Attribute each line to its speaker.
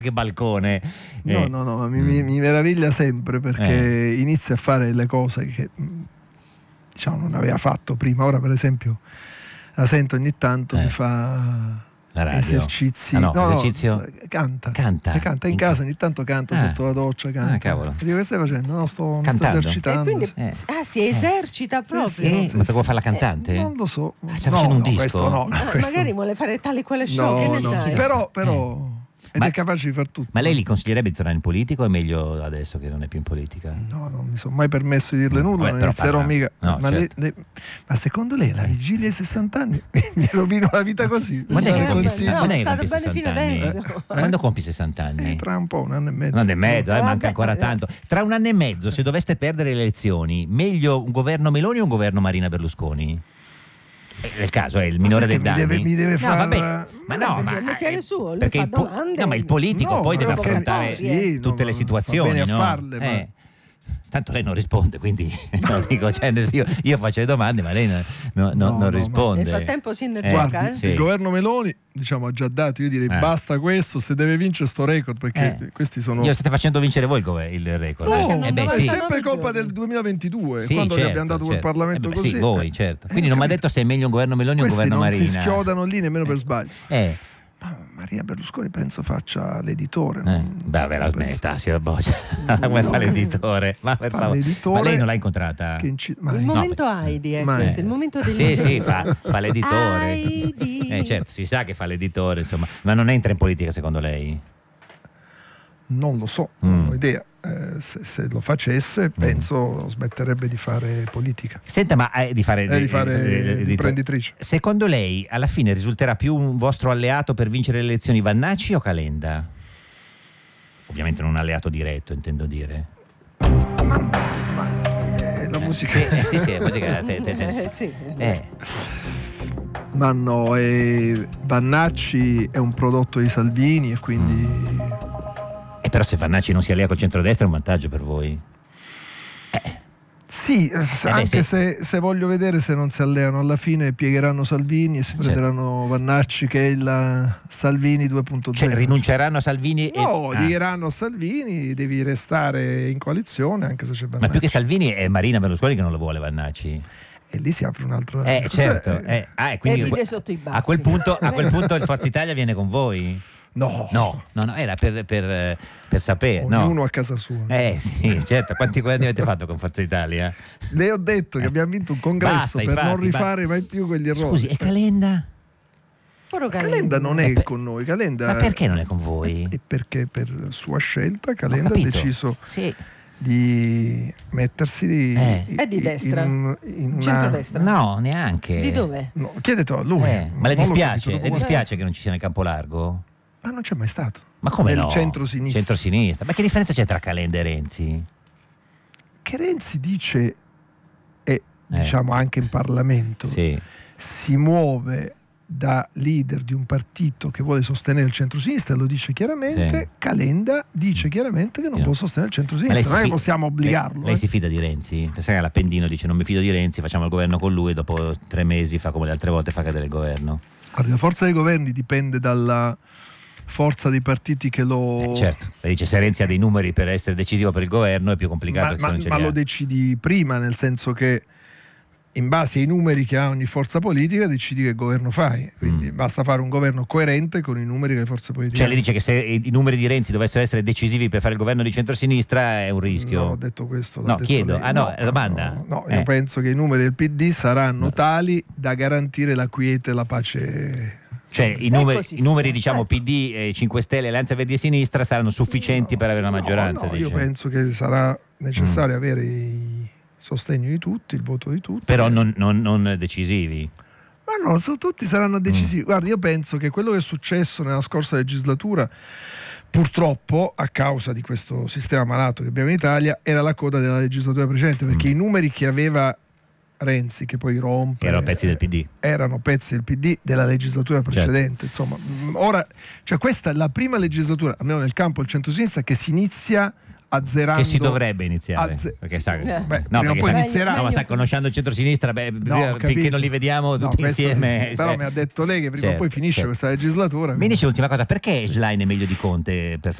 Speaker 1: che balcone.
Speaker 2: No, mi meraviglia sempre perché inizia a fare le cose che diciamo non aveva fatto prima. Ora per esempio la sento ogni tanto, mi fa
Speaker 1: la radio.
Speaker 2: esercizi.
Speaker 1: Esercizio?
Speaker 2: Canta in casa, ogni tanto canta sotto la doccia, canta.
Speaker 1: Cavolo.
Speaker 2: E dico, che stai facendo? No, sto esercitando.
Speaker 3: E quindi, si esercita proprio.
Speaker 1: Ma te vuoi fare la cantante?
Speaker 2: Non lo so.
Speaker 1: Sta facendo un disco?
Speaker 2: Questo no.
Speaker 3: Magari vuole fare tale quale show, che ne sai?
Speaker 2: Però ed è capace di far tutto.
Speaker 1: Ma lei gli consiglierebbe di tornare in politica o è meglio adesso che non è più in politica?
Speaker 2: No, non mi sono mai permesso di dirle nulla,
Speaker 1: Vabbè,
Speaker 2: non inizierò mica.
Speaker 1: No,
Speaker 2: ma,
Speaker 1: certo.
Speaker 2: ma secondo lei la vigilia ai 60 anni mi rovino la vita così?
Speaker 1: Quando è che compi 60 anni?
Speaker 3: È stato bene fino adesso.
Speaker 1: Quando compi 60 anni?
Speaker 2: Tra un po', un anno e mezzo.
Speaker 1: Un anno e mezzo, manca ancora tanto. Tra un anno e mezzo, se doveste perdere le elezioni, meglio un governo Meloni o un governo Marina Berlusconi? Nel caso è il minore dei danni.
Speaker 2: Mi deve fare.
Speaker 1: Ma no, ma
Speaker 3: mestiere suo,
Speaker 1: perché
Speaker 3: fa domande.
Speaker 1: ma il politico poi deve affrontare tutte le situazioni,
Speaker 2: bene
Speaker 1: no?
Speaker 2: A farle,
Speaker 1: Tanto lei non risponde, quindi dico, io faccio le domande, ma lei non risponde.
Speaker 3: Nel frattempo si
Speaker 2: guardi, il governo Meloni ha già dato, io direi basta questo, se deve vincere sto record, perché questi sono.
Speaker 1: State facendo vincere voi il record.
Speaker 2: È sempre colpa del 2022, quando gli abbiamo dato quel Parlamento così.
Speaker 1: Sì, voi, certo. Quindi non mi ha detto se è meglio un governo Meloni o un governo Marina.
Speaker 2: Non si schiodano lì nemmeno per sbaglio. Maria Berlusconi penso faccia l'editore.
Speaker 1: La smetta, si abboccia. Come fa l'editore? Ma lei non l'ha incontrata?
Speaker 3: Il momento Heidi è questo, il momento del
Speaker 1: Sì, fa l'editore. Certo, si sa che fa l'editore, insomma. Ma non entra in politica secondo lei?
Speaker 2: Non lo so, non ho idea. Se lo facesse, penso smetterebbe di fare politica.
Speaker 1: Senta, ma di fare
Speaker 2: imprenditrice.
Speaker 1: Secondo lei, alla fine risulterà più un vostro alleato per vincere le elezioni Vannacci o Calenda? Ovviamente non un alleato diretto, intendo dire.
Speaker 2: La musica.
Speaker 1: Sì, è musica.
Speaker 2: Ma no, Vannacci è un prodotto di Salvini e quindi.
Speaker 1: Però se Vannacci non si allea col centrodestra è un vantaggio per voi.
Speaker 2: Sì, anche se voglio vedere se non si alleano alla fine piegheranno Salvini e si prenderanno Vannacci che è il Salvini 2.0.
Speaker 1: Cioè rinunceranno a Salvini?
Speaker 2: Diranno a Salvini devi restare in coalizione anche se c'è Vannacci.
Speaker 1: Ma più che Salvini è Marina Berlusconi che non lo vuole Vannacci.
Speaker 2: E lì si apre un altro.
Speaker 1: Certo. Quindi
Speaker 3: sotto i baffi.
Speaker 1: a quel punto il Forza Italia viene con voi?
Speaker 2: No,
Speaker 1: era per sapere.
Speaker 2: Ognuno a casa sua.
Speaker 1: Sì, certo. Quanti governi avete fatto con Forza Italia?
Speaker 2: Le ho detto che abbiamo vinto un congresso non rifare mai più quegli errori.
Speaker 1: Scusi, e Calenda?
Speaker 2: Calenda non è con noi. Calenda.
Speaker 1: Ma perché non è con voi?
Speaker 2: Perché per sua scelta Calenda ha deciso di mettersi
Speaker 3: è di destra? Centrodestra?
Speaker 1: No, neanche.
Speaker 3: Di dove?
Speaker 2: No, chiedete a lui.
Speaker 1: Ma le dispiace che non ci sia nel campo largo?
Speaker 2: Ma non c'è mai stato.
Speaker 1: Ma come
Speaker 2: nel
Speaker 1: no? Centro-sinistra. Ma che differenza c'è tra Calenda e Renzi?
Speaker 2: Che Renzi dice, diciamo anche in Parlamento, si muove da leader di un partito che vuole sostenere il centro-sinistra, lo dice chiaramente. Calenda dice chiaramente che non può sostenere il centro-sinistra, non è che possiamo obbligarlo.
Speaker 1: Lei si fida di Renzi? Pensa che all'Appendino dice non mi fido di Renzi, facciamo il governo con lui e dopo 3 mesi fa come le altre volte, fa cadere il governo.
Speaker 2: Guarda, la forza dei governi dipende dalla forza dei partiti che lo.
Speaker 1: Certo, lei dice se Renzi ha dei numeri per essere decisivo per il governo è più complicato
Speaker 2: ma lo decidi prima, nel senso che in base ai numeri che ha ogni forza politica decidi che governo fai, quindi basta fare un governo coerente con i numeri che le forze politiche
Speaker 1: hanno. Lei dice che se i numeri di Renzi dovessero essere decisivi per fare il governo di centrosinistra è un rischio.
Speaker 2: No, ho detto questo.
Speaker 1: Chiedo. La domanda.
Speaker 2: No, io penso che i numeri del PD saranno tali da garantire la quiete e la pace.
Speaker 1: Cioè i numeri diciamo PD, 5 Stelle, Alleanza Verdi e Sinistra saranno sufficienti per avere una maggioranza?
Speaker 2: Io penso che sarà necessario avere il sostegno di tutti, il voto di tutti.
Speaker 1: Però non decisivi.
Speaker 2: Ma no, tutti saranno decisivi. Guarda, io penso che quello che è successo nella scorsa legislatura, purtroppo a causa di questo sistema malato che abbiamo in Italia, era la coda della legislatura precedente, perché i numeri che aveva Renzi che poi rompe.
Speaker 1: Erano pezzi del PD.
Speaker 2: Erano pezzi del PD della legislatura precedente. Certo. Insomma, ora, cioè questa è la prima legislatura, almeno nel campo del centrosinistra, che si inizia azzerando.
Speaker 1: Che si dovrebbe iniziare. Perché sa,
Speaker 2: poi inizierà.
Speaker 1: No, ma sta conoscendo il centrosinistra, finché non li vediamo tutti insieme.
Speaker 2: Sì. Però mi ha detto lei che prima o poi finisce questa legislatura.
Speaker 1: Mi dice l'ultima cosa, perché Schlein è meglio di Conte per